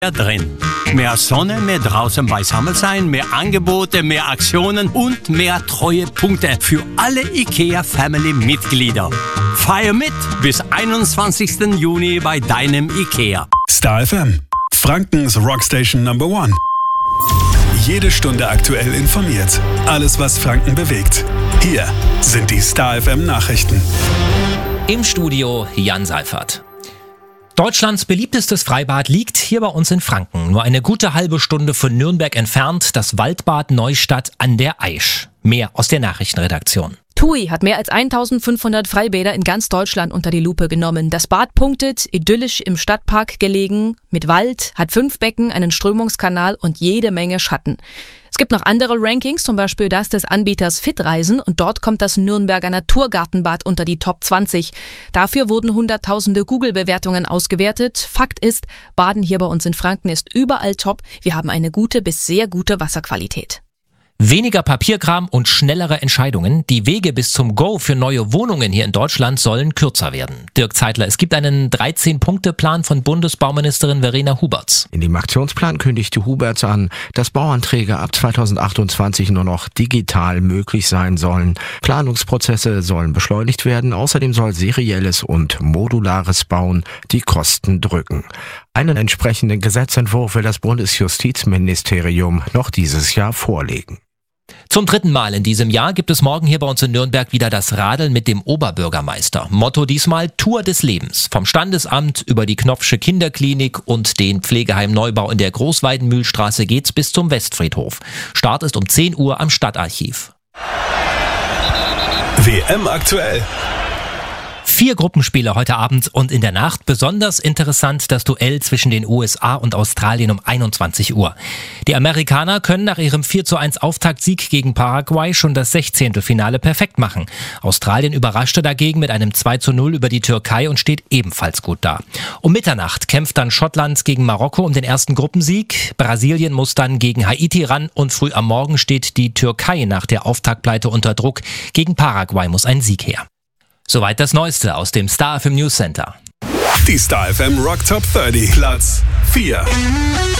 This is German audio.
drin. Mehr Sonne, mehr draußen beisammen sein, mehr Angebote, mehr Aktionen und mehr Treuepunkte für alle IKEA-Family-Mitglieder. Feier mit bis 21. Juni bei deinem IKEA. Star FM, Frankens Rockstation Number 1. Jede Stunde aktuell informiert. Alles, was Franken bewegt. Hier sind die Star FM Nachrichten. Im Studio Jan Seifert. Deutschlands beliebtestes Freibad liegt hier bei uns in Franken. Nur eine gute halbe Stunde von Nürnberg entfernt, das Waldbad Neustadt an der Aisch. Mehr aus der Nachrichtenredaktion. TUI hat mehr als 1500 Freibäder in ganz Deutschland unter die Lupe genommen. Das Bad punktet, idyllisch im Stadtpark gelegen, mit Wald, hat 5 Becken, einen Strömungskanal und jede Menge Schatten. Es gibt noch andere Rankings, zum Beispiel das des Anbieters Fitreisen, und dort kommt das Nürnberger Naturgartenbad unter die Top 20. Dafür wurden hunderttausende Google-Bewertungen ausgewertet. Fakt ist, Baden hier bei uns in Franken ist überall top. Wir haben eine gute bis sehr gute Wasserqualität. Weniger Papierkram und schnellere Entscheidungen. Die Wege bis zum Go für neue Wohnungen hier in Deutschland sollen kürzer werden. Dirk Zeitler, es gibt einen 13-Punkte-Plan von Bundesbauministerin Verena Huberts. In dem Aktionsplan kündigte Huberts an, dass Bauanträge ab 2028 nur noch digital möglich sein sollen. Planungsprozesse sollen beschleunigt werden. Außerdem soll serielles und modulares Bauen die Kosten drücken. Einen entsprechenden Gesetzentwurf will das Bundesjustizministerium noch dieses Jahr vorlegen. Zum 3. Mal in diesem Jahr gibt es morgen hier bei uns in Nürnberg wieder das Radeln mit dem Oberbürgermeister. Motto diesmal Tour des Lebens. Vom Standesamt über die Knopfsche Kinderklinik und den Pflegeheim Neubau in der Großweidenmühlstraße geht's bis zum Westfriedhof. Start ist um 10 Uhr am Stadtarchiv. WM aktuell. 4 Gruppenspiele heute Abend und in der Nacht. Besonders interessant das Duell zwischen den USA und Australien um 21 Uhr. Die Amerikaner können nach ihrem 4:1 Auftaktsieg gegen Paraguay schon das 16. Finale perfekt machen. Australien überraschte dagegen mit einem 2:0 über die Türkei und steht ebenfalls gut da. Um Mitternacht kämpft dann Schottland gegen Marokko um den ersten Gruppensieg. Brasilien muss dann gegen Haiti ran und früh am Morgen steht die Türkei nach der Auftaktpleite unter Druck. Gegen Paraguay muss ein Sieg her. Soweit das Neueste aus dem Star FM News Center. Die Star FM Rock Top 30, Platz 4.